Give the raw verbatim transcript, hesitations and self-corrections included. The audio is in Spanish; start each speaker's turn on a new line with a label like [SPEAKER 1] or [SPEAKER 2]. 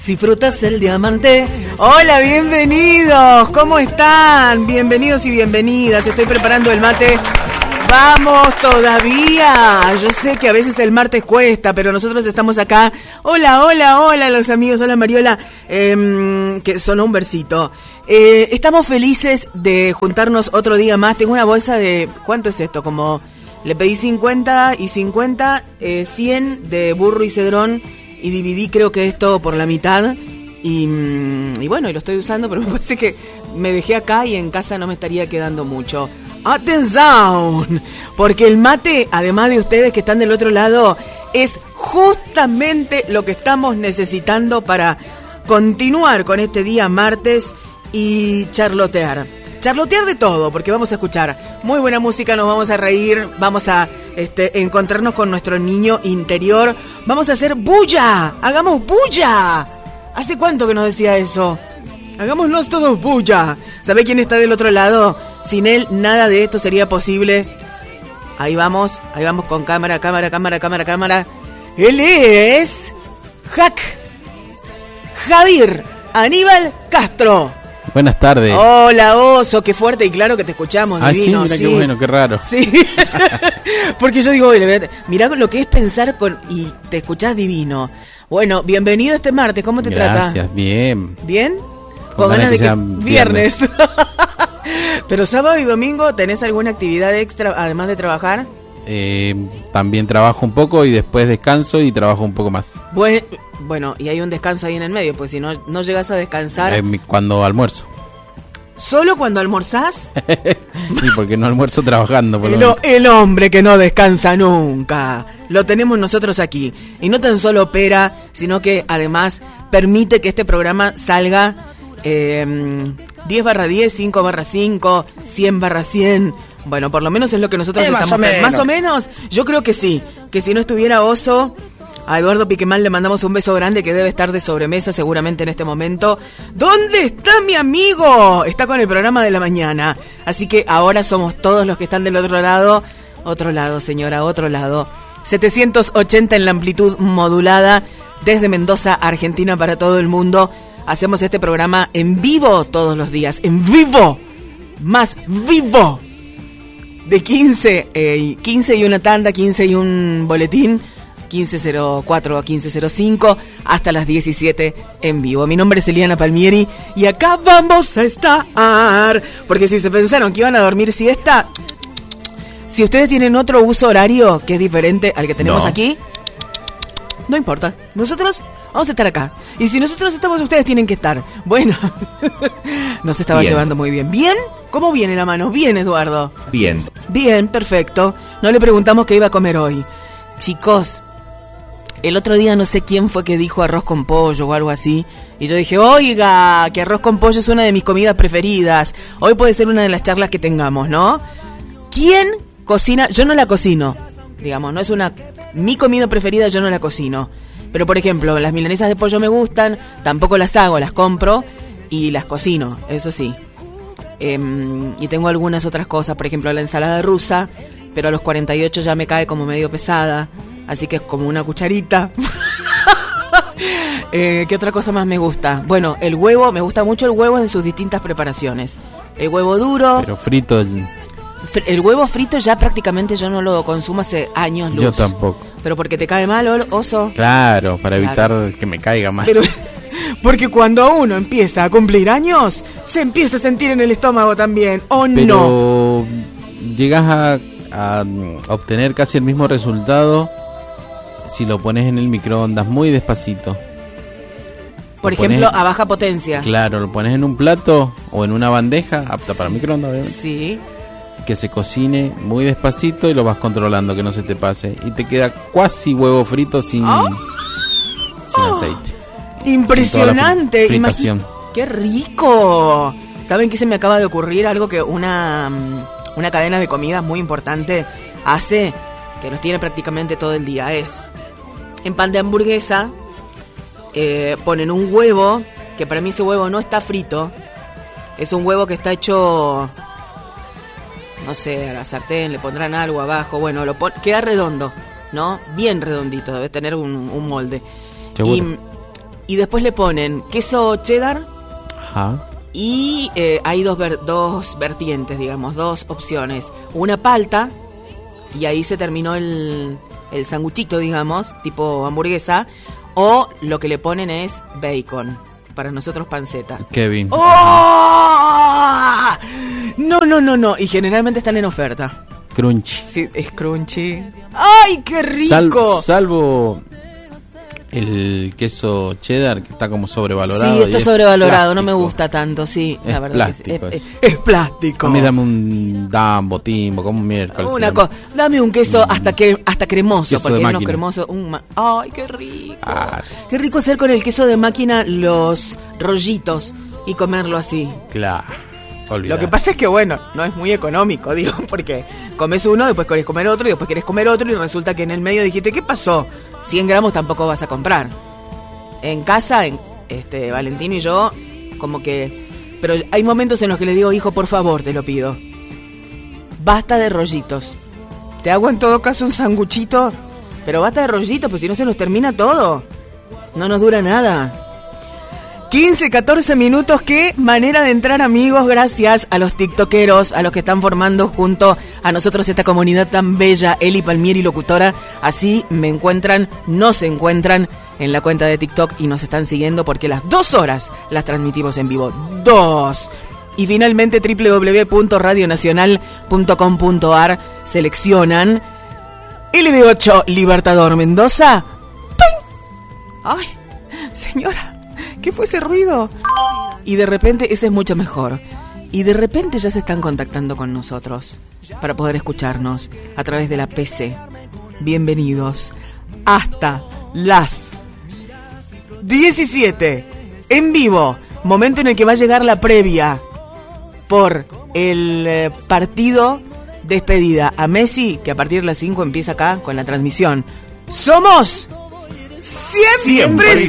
[SPEAKER 1] Si frutas el diamante. Hola, bienvenidos. ¿Cómo están? Bienvenidos y bienvenidas. Estoy preparando el mate. Vamos todavía. Yo sé que a veces el martes cuesta, pero nosotros estamos acá. Hola, hola, hola, los amigos. Hola, Mariola. Eh, que sonó un versito. Eh, estamos felices de juntarnos otro día más. Tengo una bolsa de... ¿Cuánto es esto? Como... Le pedí cincuenta y cincuenta, eh, cien de burro y cedrón. Y dividí creo que esto por la mitad y, y bueno, y lo estoy usando, pero me parece que me dejé acá y en casa no me estaría quedando mucho. ¡Atención! Porque el mate, además de ustedes que están del otro lado, es justamente lo que estamos necesitando para continuar con este día martes y charlotear. Charlotear de todo, porque vamos a escuchar muy buena música, nos vamos a reír, vamos a este, encontrarnos con nuestro niño interior, vamos a hacer bulla, hagamos bulla. ¿Hace cuánto que nos decía eso? Hagámonos todos bulla. ¿Sabe quién está del otro lado? Sin él nada de esto sería posible. Ahí vamos, ahí vamos con cámara, cámara, cámara, cámara, cámara. Él es... Hack Javier Aníbal Castro.
[SPEAKER 2] Buenas tardes.
[SPEAKER 1] Hola, oso, qué fuerte y claro que te escuchamos,
[SPEAKER 2] ah,
[SPEAKER 1] divino.
[SPEAKER 2] Sí, mira
[SPEAKER 1] sí.
[SPEAKER 2] Qué bueno, qué raro.
[SPEAKER 1] Sí, porque yo digo, mirá lo que es pensar con y te escuchás divino. Bueno, bienvenido este martes, ¿cómo te
[SPEAKER 2] Gracias,
[SPEAKER 1] trata?
[SPEAKER 2] Gracias, bien.
[SPEAKER 1] ¿Bien? Con,
[SPEAKER 2] con
[SPEAKER 1] ganas, ganas de que,
[SPEAKER 2] que
[SPEAKER 1] viernes. viernes. Pero sábado y domingo, ¿tenés alguna actividad extra además de trabajar?
[SPEAKER 2] Eh, también trabajo un poco y después descanso y trabajo un poco más.
[SPEAKER 1] Bueno, bueno, y hay un descanso ahí en el medio, pues si no, no llegas a descansar...
[SPEAKER 2] Eh, cuando almuerzo.
[SPEAKER 1] ¿Solo cuando almorzás?
[SPEAKER 2] Sí, porque no almuerzo trabajando. Por lo
[SPEAKER 1] el, el hombre que no descansa nunca. Lo tenemos nosotros aquí. Y no tan solo opera, sino que además permite que este programa salga eh, diez barra diez, cinco barra cinco, cien barra cien... Bueno, por lo menos es lo que nosotros
[SPEAKER 3] eh,
[SPEAKER 1] estamos...
[SPEAKER 3] Más o menos.
[SPEAKER 1] Más o menos, yo creo que sí. Que si no estuviera Oso, a Eduardo Piquemán le mandamos un beso grande que debe estar de sobremesa seguramente en este momento. ¿Dónde está mi amigo? Está con el programa de la mañana. Así que ahora somos todos los que están del otro lado. Otro lado, señora, otro lado. setecientos ochenta en la amplitud modulada. Desde Mendoza, Argentina, para todo el mundo. Hacemos este programa en vivo todos los días. En vivo. Más vivo. De quince, eh, quince y una tanda, quince y un boletín, quince cero cuatro a quince cero cinco, hasta las diecisiete en vivo. Mi nombre es Eliana Palmieri y acá vamos a estar. Porque si se pensaron que iban a dormir siesta, si ustedes tienen otro uso horario que es diferente al que tenemos
[SPEAKER 2] no.
[SPEAKER 1] aquí, no importa. Nosotros vamos a estar acá. Y si nosotros estamos, ustedes tienen que estar. Bueno, nos estaba
[SPEAKER 3] bien.
[SPEAKER 1] llevando muy bien. ¿Bien? ¿Cómo viene la mano? Bien, Eduardo.
[SPEAKER 3] Bien.
[SPEAKER 1] Bien, perfecto. No le preguntamos qué iba a comer hoy. Chicos, el otro día no sé quién fue que dijo arroz con pollo o algo así. Y yo dije, oiga, que arroz con pollo es una de mis comidas preferidas. Hoy puede ser una de las charlas que tengamos, ¿no? ¿Quién cocina? Yo no la cocino. Digamos, no es una... Mi comida preferida, yo no la cocino. Pero, por ejemplo, las milanesas de pollo me gustan. Tampoco las hago, las compro y las cocino, eso sí. Eh, y tengo algunas otras cosas, por ejemplo la ensalada rusa, pero a los cuarenta y ocho ya me cae como medio pesada, así que es como una cucharita. eh, ¿Qué otra cosa más me gusta? Bueno, el huevo, me gusta mucho el huevo en sus distintas preparaciones. El huevo duro.
[SPEAKER 2] Pero frito... El,
[SPEAKER 1] el huevo frito ya prácticamente yo no lo consumo hace años luz.
[SPEAKER 2] Yo tampoco.
[SPEAKER 1] Pero porque te cae mal, oso.
[SPEAKER 2] Claro, para
[SPEAKER 1] Claro.
[SPEAKER 2] evitar que me caiga mal.
[SPEAKER 1] Pero... Porque cuando uno empieza a cumplir años, se empieza a sentir en el estómago también, ¿o no?
[SPEAKER 2] Pero llegas a, a obtener casi el mismo resultado si lo pones en el microondas muy despacito.
[SPEAKER 1] Por
[SPEAKER 2] Lo
[SPEAKER 1] ejemplo,
[SPEAKER 2] pones,
[SPEAKER 1] a baja potencia.
[SPEAKER 2] Claro, lo pones en un plato o en una bandeja, apta para microondas, obviamente.
[SPEAKER 1] Sí.
[SPEAKER 2] Que se cocine muy despacito y lo vas controlando, que no se te pase. Y te queda casi huevo frito sin,
[SPEAKER 1] ¿Oh?
[SPEAKER 2] sin
[SPEAKER 1] Oh.
[SPEAKER 2] aceite.
[SPEAKER 1] Impresionante.
[SPEAKER 2] Fri- fritación.
[SPEAKER 1] Imagi- ¡Qué rico! ¿Saben qué se me acaba de ocurrir? Algo que una, una cadena de comidas muy importante hace, que los tiene prácticamente todo el día, es en pan de hamburguesa eh, ponen un huevo, que para mí ese huevo no está frito, es un huevo que está hecho, no sé, a la sartén, le pondrán algo abajo, bueno, lo pon- queda redondo, ¿no? Bien redondito, debe tener un, un molde.
[SPEAKER 2] Seguro.
[SPEAKER 1] Y y después le ponen queso cheddar.
[SPEAKER 2] Ajá.
[SPEAKER 1] Y eh, hay dos, ver, dos vertientes, digamos, dos opciones. Una palta, y ahí se terminó el, el sanguchito, digamos, tipo hamburguesa. O lo que le ponen es bacon, para nosotros panceta.
[SPEAKER 2] Kevin.
[SPEAKER 1] ¡Oh! No, no, no, no. Y generalmente están en oferta.
[SPEAKER 2] Crunchy.
[SPEAKER 1] Sí, es crunchy. ¡Ay, qué rico!
[SPEAKER 2] Sal, salvo el queso cheddar, que está como sobrevalorado.
[SPEAKER 1] Sí, está sobrevalorado, no me gusta tanto, sí.
[SPEAKER 2] Es
[SPEAKER 1] la verdad
[SPEAKER 2] plástico.
[SPEAKER 1] Es, es, es, es plástico.
[SPEAKER 2] A mí dame un Dambo, Timbo, como un miércoles.
[SPEAKER 1] Una cosa, dame un queso
[SPEAKER 2] mm.
[SPEAKER 1] hasta que hasta cremoso,
[SPEAKER 2] queso
[SPEAKER 1] porque
[SPEAKER 2] de
[SPEAKER 1] hay unos
[SPEAKER 2] máquina.
[SPEAKER 1] cremosos. Un ma- ¡Ay, qué rico!
[SPEAKER 2] Ah.
[SPEAKER 1] Qué rico hacer con el queso de máquina los rollitos y comerlo así.
[SPEAKER 2] Claro.
[SPEAKER 1] Olvidar. Lo que pasa es que, bueno, no es muy económico, digo, porque comes uno, después querés comer otro, y después querés comer otro, y resulta que en el medio dijiste, ¿qué pasó? cien gramos tampoco vas a comprar. En casa, en este Valentino y yo, como que... Pero hay momentos en los que le digo, hijo, por favor, te lo pido. Basta de rollitos. Te hago en todo caso un sanguchito, pero basta de rollitos, pues si no se nos termina todo. No nos dura nada. quince, catorce minutos, qué manera de entrar, amigos, gracias a los tiktokeros, a los que están formando junto a nosotros esta comunidad tan bella, Eli Palmieri, locutora. Así me encuentran, nos encuentran en la cuenta de TikTok y nos están siguiendo porque las dos horas las transmitimos en vivo. Dos. Y finalmente doble u doble u doble u punto radio nacional punto com punto a r seleccionan L B ocho Libertador Mendoza. ¡Ping! ¡Ay, señora! ¿Qué fue ese ruido? Y de repente, ese es mucho mejor. Y de repente ya se están contactando con nosotros para poder escucharnos a través de la P C. Bienvenidos hasta las diecisiete en vivo. Momento en el que va a llegar la previa por el eh, partido despedida a Messi, que a partir de las cinco empieza acá con la transmisión. Somos... Siempre, Siempre